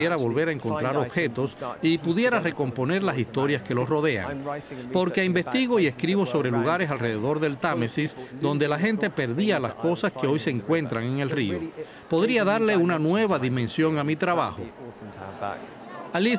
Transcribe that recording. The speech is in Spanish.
pudiera volver a encontrar objetos y pudiera recomponer las historias que los rodean. Porque investigo y escribo sobre lugares alrededor del Támesis donde la gente perdía las cosas que hoy se encuentran en el río. Podría darle una nueva dimensión a mi trabajo. Alice